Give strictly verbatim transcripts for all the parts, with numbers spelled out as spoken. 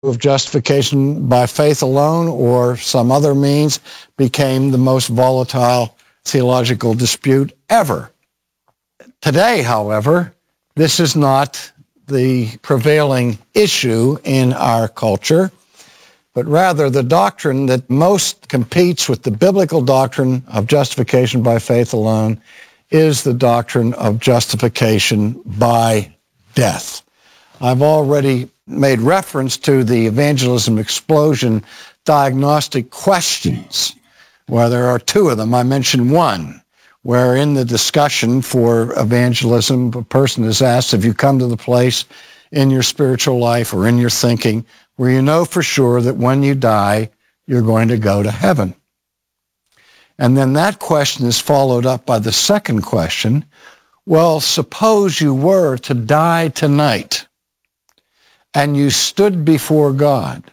of justification by faith alone or some other means became the most volatile theological dispute ever. Today, however, this is not the prevailing issue in our culture, but rather the doctrine that most competes with the biblical doctrine of justification by faith alone is the doctrine of justification by death. I've already made reference to the Evangelism Explosion diagnostic questions, where there are two of them. I mentioned one, where in the discussion for evangelism, a person is asked, have you come to the place in your spiritual life or in your thinking where you know for sure that when you die, you're going to go to heaven? And then that question is followed up by the second question, well, suppose you were to die tonight and you stood before God,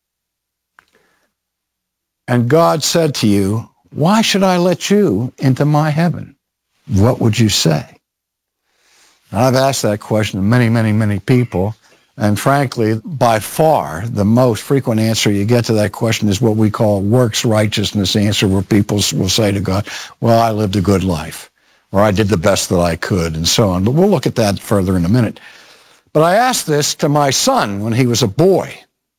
and God said to you, why should I let you into my heaven? What would you say? I've asked that question to many, many, many people, and frankly, by far, the most frequent answer you get to that question is what we call works righteousness answer, where people will say to God, well, I lived a good life, or I did the best that I could, and so on. But we'll look at that further in a minute. But I asked this to my son when he was a boy.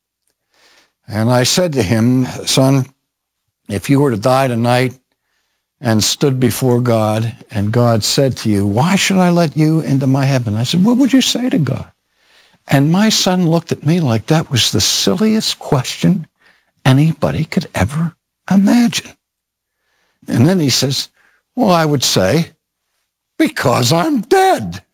And I said to him, son, if you were to die tonight and stood before God, and God said to you, why should I let you into my heaven? I said, what would you say to God? And my son looked at me like that was the silliest question anybody could ever imagine. And then he says, well, I would say, because I'm dead.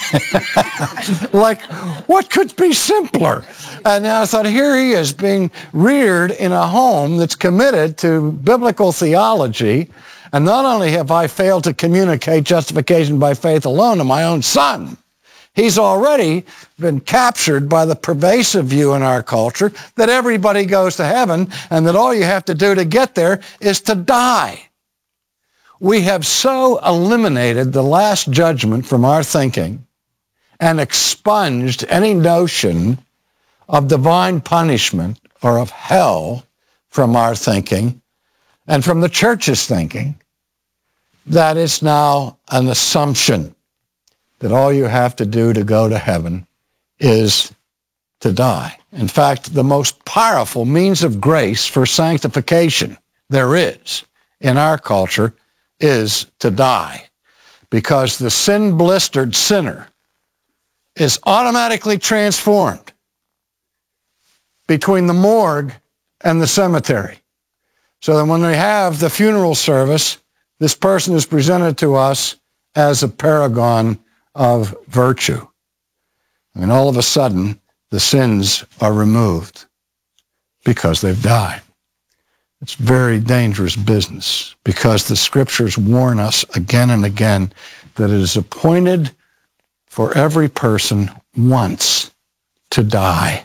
Like, what could be simpler? And I thought, here he is being reared in a home that's committed to biblical theology, and not only have I failed to communicate justification by faith alone to my own son, he's already been captured by the pervasive view in our culture that everybody goes to heaven and that all you have to do to get there is to die. We have so eliminated the last judgment from our thinking and expunged any notion of divine punishment or of hell from our thinking and from the church's thinking, that it's now an assumption that all you have to do to go to heaven is to die. In fact, the most powerful means of grace for sanctification there is in our culture is to die, because the sin-blistered sinner is automatically transformed between the morgue and the cemetery. So that when we have the funeral service, this person is presented to us as a paragon of virtue. And all of a sudden, the sins are removed because they've died. It's very dangerous business, because the scriptures warn us again and again that it is appointed for every person once to die,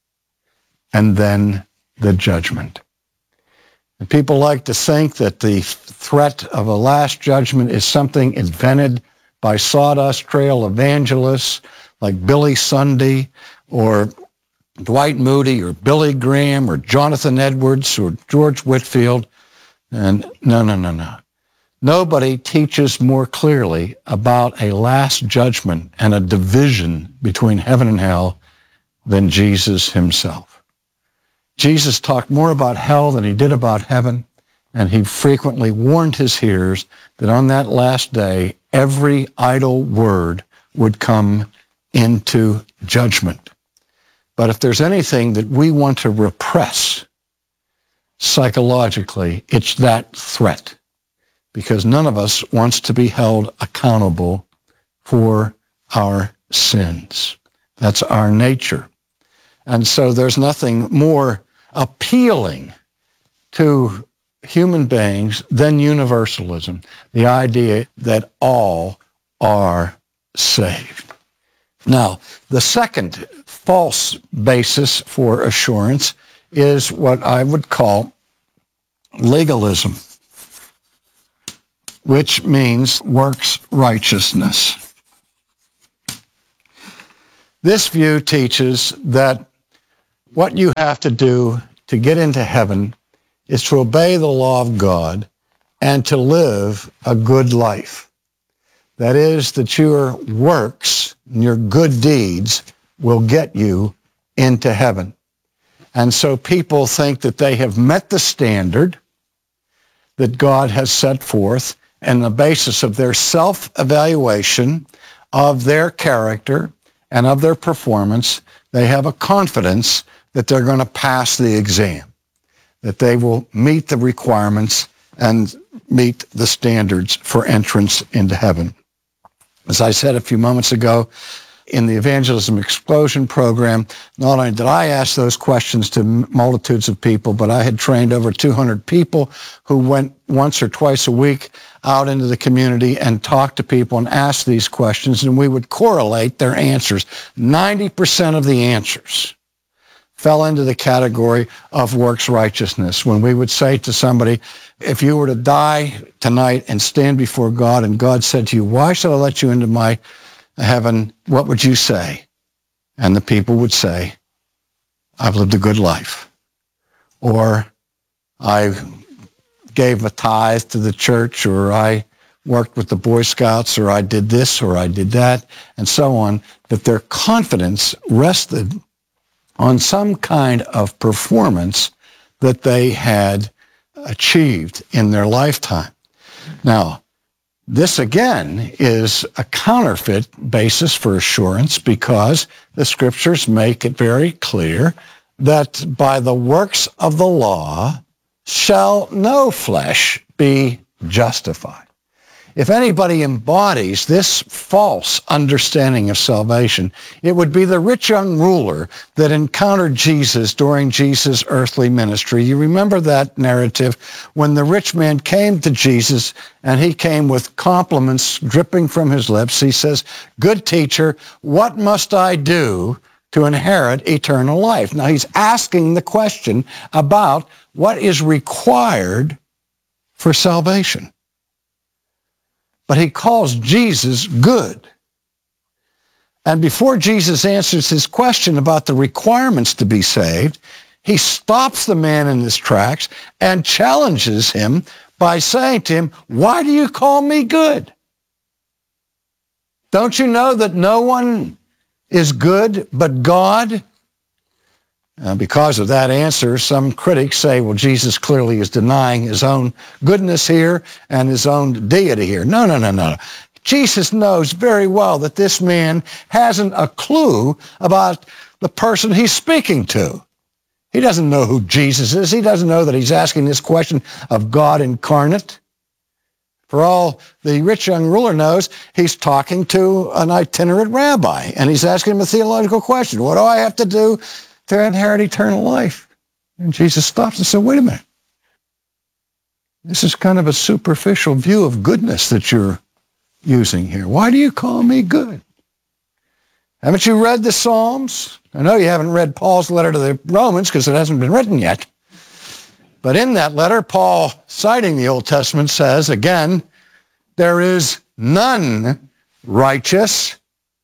and then the judgment. And people like to think that the threat of a last judgment is something invented by sawdust trail evangelists like Billy Sunday or Dwight Moody or Billy Graham or Jonathan Edwards or George Whitefield. And no, no, no, no. Nobody teaches more clearly about a last judgment and a division between heaven and hell than Jesus himself. Jesus talked more about hell than he did about heaven, and he frequently warned his hearers that on that last day, every idle word would come into judgment. But if there's anything that we want to repress psychologically, it's that threat, because none of us wants to be held accountable for our sins. That's our nature. And so there's nothing more appealing to human beings than universalism, the idea that all are saved. Now, the second false basis for assurance is what I would call legalism, which means works righteousness. This view teaches that what you have to do to get into heaven is to obey the law of God and to live a good life. That is, that your works and your good deeds will get you into heaven. And so people think that they have met the standard that God has set forth, and the basis of their self-evaluation of their character and of their performance, they have a confidence that they're going to pass the exam, that they will meet the requirements and meet the standards for entrance into heaven. As I said a few moments ago, in the Evangelism Explosion program, not only did I ask those questions to multitudes of people, but I had trained over two hundred people who went once or twice a week out into the community and talked to people and asked these questions, and we would correlate their answers. ninety percent of the answers fell into the category of works righteousness. When we would say to somebody, if you were to die tonight and stand before God and God said to you, why should I let you into my heaven, what would you say? And the people would say, I've lived a good life. Or I gave a tithe to the church, or I worked with the Boy Scouts, or I did this, or I did that, and so on, that their confidence rested on some kind of performance that they had achieved in their lifetime. Now, this again is a counterfeit basis for assurance, because the scriptures make it very clear that by the works of the law shall no flesh be justified. If anybody embodies this false understanding of salvation, it would be the rich young ruler that encountered Jesus during Jesus' earthly ministry. You remember that narrative when the rich man came to Jesus, and he came with compliments dripping from his lips. He says, "Good teacher, what must I do to inherit eternal life?" Now he's asking the question about what is required for salvation. But he calls Jesus good. And before Jesus answers his question about the requirements to be saved, he stops the man in his tracks and challenges him by saying to him, "Why do you call me good? Don't you know that no one is good but God?" Uh, because of that answer, some critics say, well, Jesus clearly is denying his own goodness here and his own deity here. No, no, no, no. Jesus knows very well that this man hasn't a clue about the person he's speaking to. He doesn't know who Jesus is. He doesn't know that he's asking this question of God incarnate. For all the rich young ruler knows, he's talking to an itinerant rabbi, and he's asking him a theological question. What do I have to do to inherit eternal life? And Jesus stops and says, wait a minute. This is kind of a superficial view of goodness that you're using here. Why do you call me good? Haven't you read the Psalms? I know you haven't read Paul's letter to the Romans because it hasn't been written yet. But in that letter, Paul, citing the Old Testament, says, again, there is none righteous,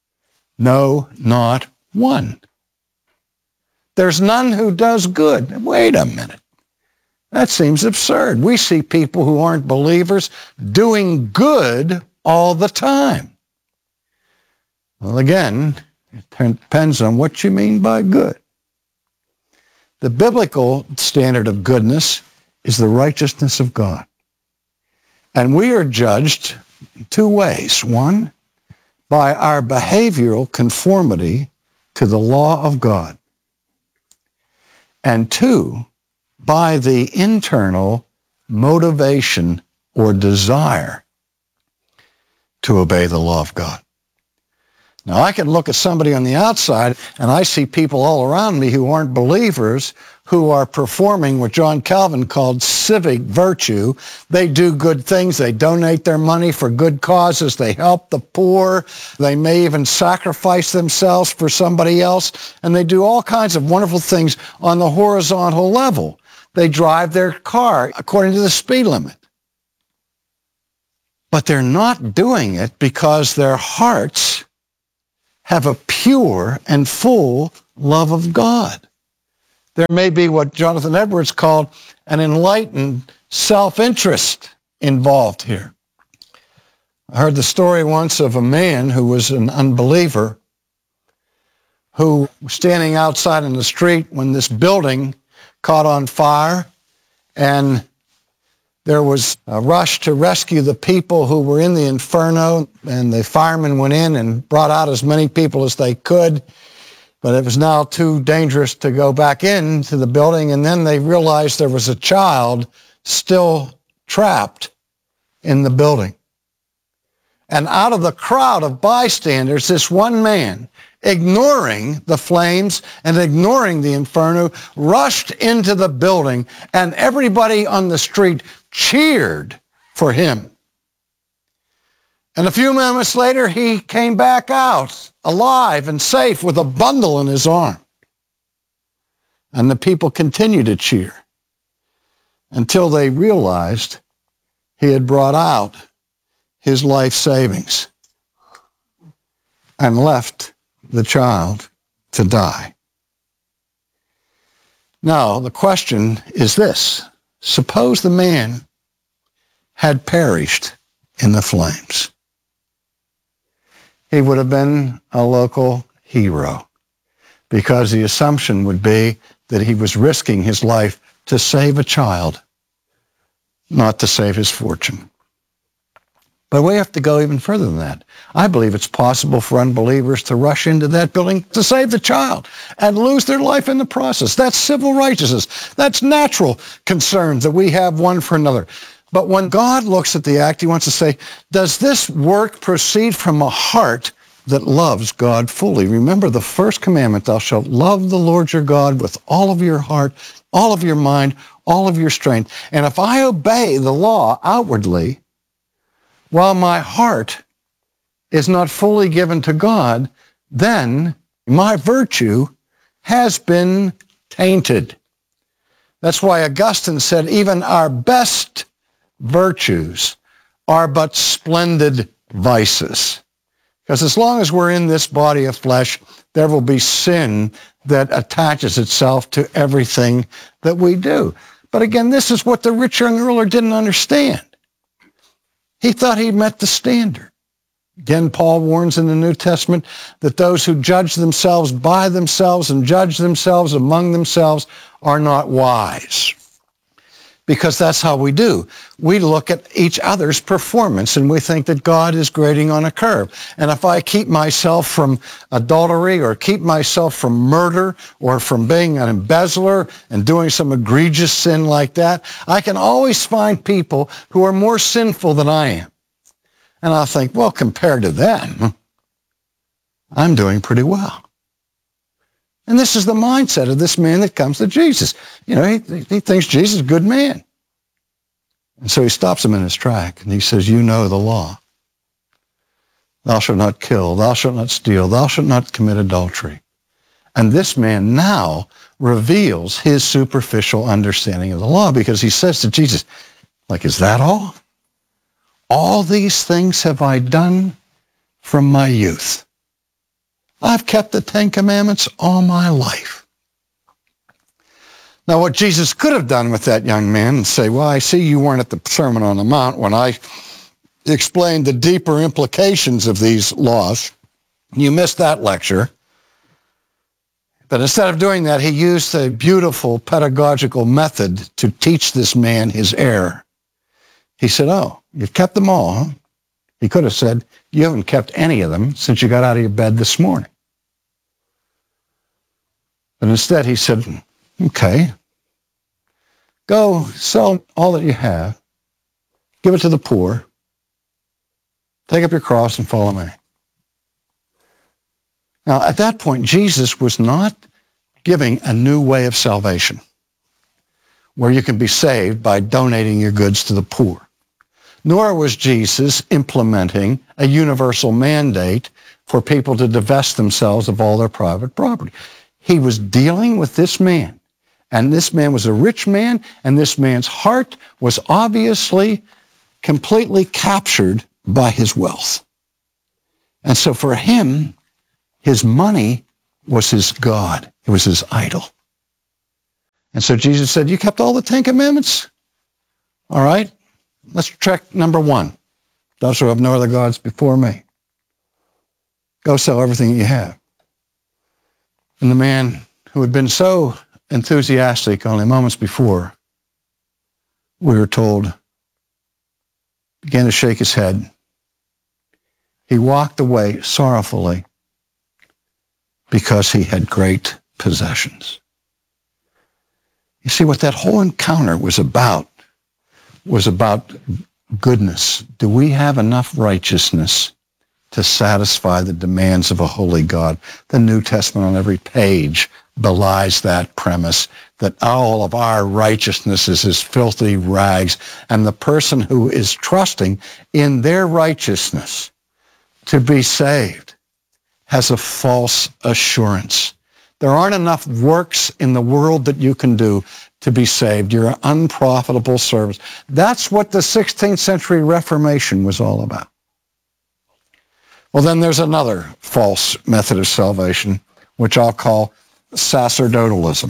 no, not one. There's none who does good. Wait a minute. That seems absurd. We see people who aren't believers doing good all the time. Well, again, it depends on what you mean by good. The biblical standard of goodness is the righteousness of God. And we are judged two ways. One, by our behavioral conformity to the law of God. And two, by the internal motivation or desire to obey the law of God. Now, I can look at somebody on the outside, and I see people all around me who aren't believers who are performing what John Calvin called civic virtue. They do good things. They donate their money for good causes. They help the poor. They may even sacrifice themselves for somebody else, and they do all kinds of wonderful things on the horizontal level. They drive their car according to the speed limit. But they're not doing it because their hearts have a pure and full love of God. There may be what Jonathan Edwards called an enlightened self-interest involved here. I heard the story once of a man who was an unbeliever who was standing outside in the street when this building caught on fire, and there was a rush to rescue the people who were in the inferno, and the firemen went in and brought out as many people as they could, but it was now too dangerous to go back into the building, and then they realized there was a child still trapped in the building. And out of the crowd of bystanders, this one man, ignoring the flames and ignoring the inferno, rushed into the building, and everybody on the street cheered for him. And a few moments later, he came back out, alive and safe, with a bundle in his arm. And the people continued to cheer until they realized he had brought out his life savings and left the child to die. Now, the question is this: suppose the man had perished in the flames. He would have been a local hero, because the assumption would be that he was risking his life to save a child, not to save his fortune. But we have to go even further than that. I believe it's possible for unbelievers to rush into that building to save the child and lose their life in the process. That's civil righteousness. That's natural concerns that we have one for another. But when God looks at the act, he wants to say, does this work proceed from a heart that loves God fully? Remember the first commandment, thou shalt love the Lord your God with all of your heart, all of your mind, all of your strength. And if I obey the law outwardly, while my heart is not fully given to God, then my virtue has been tainted. That's why Augustine said, even our best virtues are but splendid vices. Because as long as we're in this body of flesh, there will be sin that attaches itself to everything that we do. But again, this is what the rich young ruler didn't understand. He thought he met the standard. Again, Paul warns in the New Testament that those who judge themselves by themselves and judge themselves among themselves are not wise. Because that's how we do. We look at each other's performance and we think that God is grading on a curve. And if I keep myself from adultery or keep myself from murder or from being an embezzler and doing some egregious sin like that, I can always find people who are more sinful than I am. And I'll think, well, compared to them, I'm doing pretty well. And this is the mindset of this man that comes to Jesus. You know, he, he thinks Jesus is a good man. And so he stops him in his track and he says, you know the law. Thou shalt not kill, thou shalt not steal, thou shalt not commit adultery. And this man now reveals his superficial understanding of the law, because he says to Jesus, like, is that all? All these things have I done from my youth. I've kept the Ten Commandments all my life. Now, what Jesus could have done with that young man and say, well, I see you weren't at the Sermon on the Mount when I explained the deeper implications of these laws. You missed that lecture. But instead of doing that, he used a beautiful pedagogical method to teach this man his error. He said, oh, you've kept them all, huh? He could have said, you haven't kept any of them since you got out of your bed this morning. But instead he said, okay, go sell all that you have, give it to the poor, take up your cross and follow me. Now, at that point, Jesus was not giving a new way of salvation where you can be saved by donating your goods to the poor. Nor was Jesus implementing a universal mandate for people to divest themselves of all their private property. He was dealing with this man, and this man was a rich man, and this man's heart was obviously completely captured by his wealth. And so for him, his money was his God. It was his idol. And so Jesus said, you kept all the Ten Commandments? All right, let's check number one. Thou shalt have no other gods before me. Go sell everything you have. And the man who had been so enthusiastic only moments before, we were told, began to shake his head. He walked away sorrowfully because he had great possessions. You see, what that whole encounter was about was about goodness. Do we have enough righteousness to satisfy the demands of a holy God? The New Testament on every page belies that premise, that all of our righteousness is as filthy rags, and the person who is trusting in their righteousness to be saved has a false assurance. There aren't enough works in the world that you can do to be saved. You're an unprofitable service. That's what the sixteenth century Reformation was all about. Well, then there's another false method of salvation, which I'll call sacerdotalism.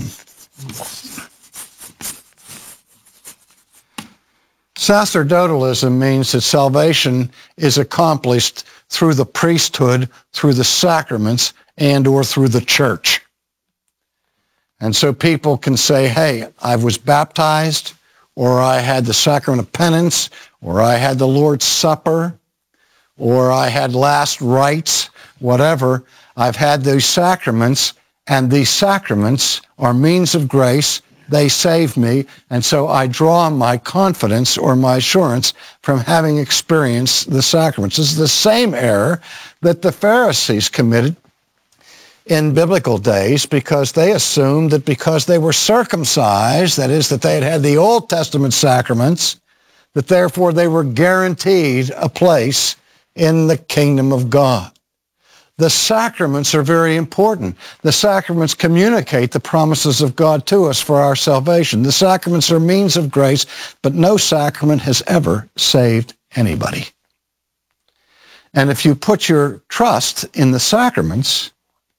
Sacerdotalism means that salvation is accomplished through the priesthood, through the sacraments, and or through the church. And so people can say, hey, I was baptized, or I had the sacrament of penance, or I had the Lord's Supper, or I had last rites, whatever. I've had these sacraments, and these sacraments are means of grace. They save me, and so I draw my confidence or my assurance from having experienced the sacraments. This is the same error that the Pharisees committed in biblical days, because they assumed that because they were circumcised, that is, that they had had the Old Testament sacraments, that therefore they were guaranteed a place in the kingdom of God. The sacraments are very important. The sacraments communicate the promises of God to us for our salvation. The sacraments are means of grace, but no sacrament has ever saved anybody. And if you put your trust in the sacraments,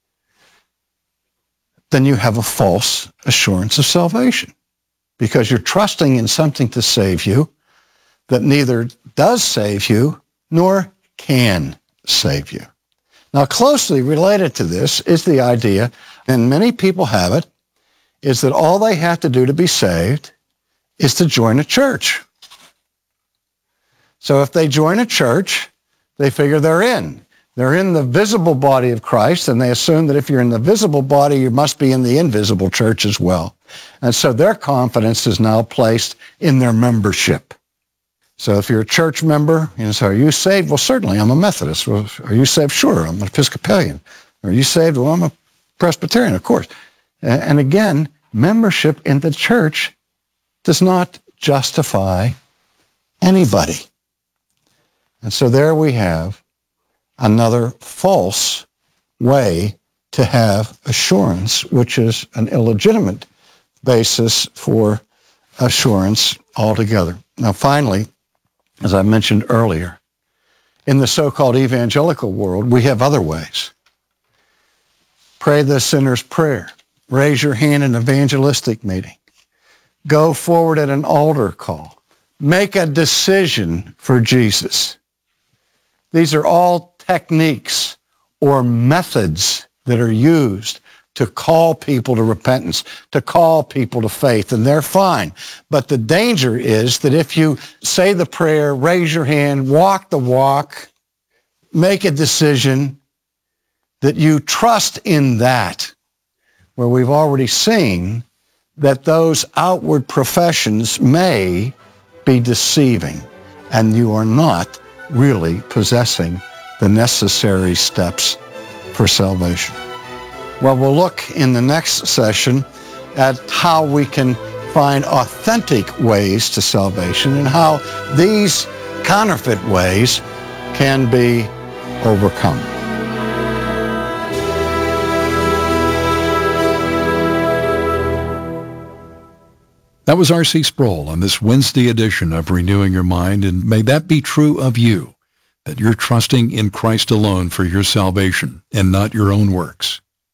then you have a false assurance of salvation, because you're trusting in something to save you that neither does save you nor can save you. Now, closely related to this is the idea, and many people have it, is that all they have to do to be saved is to join a church. So if they join a church, they figure they're in. They're in the visible body of Christ, and they assume that if you're in the visible body, you must be in the invisible church as well. And so their confidence is now placed in their membership. So if you're a church member, you know, so are you saved? Well, certainly, I'm a Methodist. Well, are you saved? Sure, I'm an Episcopalian. Are you saved? Well, I'm a Presbyterian, of course. And again, membership in the church does not justify anybody. And so there we have another false way to have assurance, which is an illegitimate basis for assurance altogether. Now, finally, as I mentioned earlier, in the so-called evangelical world, we have other ways. Pray the sinner's prayer. Raise your hand in an evangelistic meeting. Go forward at an altar call. Make a decision for Jesus. These are all techniques or methods that are used to call people to repentance, to call people to faith, and they're fine. But the danger is that if you say the prayer, raise your hand, walk the walk, make a decision, that you trust in that, where we've already seen that those outward professions may be deceiving, and you are not really possessing the necessary steps for salvation. Well, we'll look in the next session at how we can find authentic ways to salvation and how these counterfeit ways can be overcome. That was R C Sproul on this Wednesday edition of Renewing Your Mind, and may that be true of you, that you're trusting in Christ alone for your salvation and not your own works.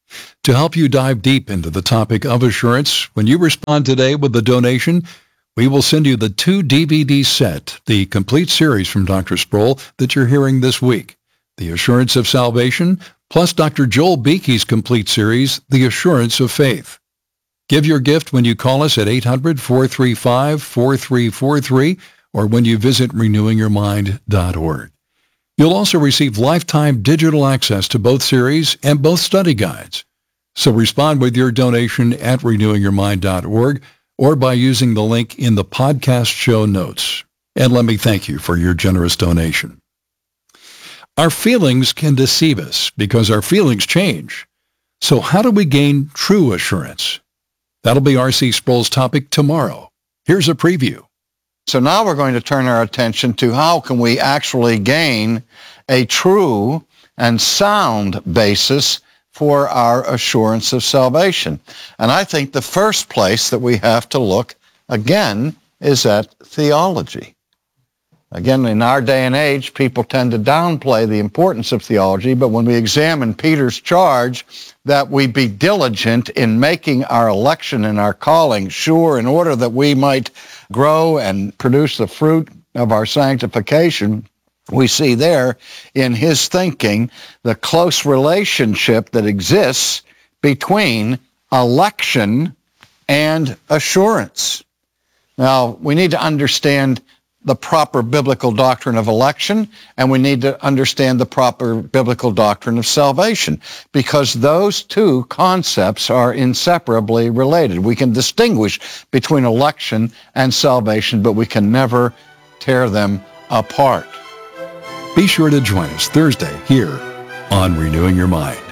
To help you dive deep into the topic of assurance, when you respond today with a donation, we will send you the two D V D set, the complete series from Doctor Sproul that you're hearing this week, The Assurance of Salvation, plus Doctor Joel Beeke's complete series, The Assurance of Faith. Give your gift when you call us at eight hundred, four three five, four three four three or when you visit renewing your mind dot org. You'll also receive lifetime digital access to both series and both study guides. So respond with your donation at renewing your mind dot org or by using the link in the podcast show notes. And let me thank you for your generous donation. Our feelings can deceive us because our feelings change. So how do we gain true assurance? That'll be R C Sproul's topic tomorrow. Here's a preview. So now we're going to turn our attention to how can we actually gain a true and sound basis for our assurance of salvation. And I think the first place that we have to look, again, is at theology. Again, in our day and age, people tend to downplay the importance of theology, but when we examine Peter's charge that we be diligent in making our election and our calling sure in order that we might grow and produce the fruit of our sanctification, we see there in his thinking the close relationship that exists between election and assurance. Now, we need to understand the proper biblical doctrine of election, and we need to understand the proper biblical doctrine of salvation, because those two concepts are inseparably related. We can distinguish between election and salvation, but we can never tear them apart. Be sure to join us Thursday here on Renewing Your Mind.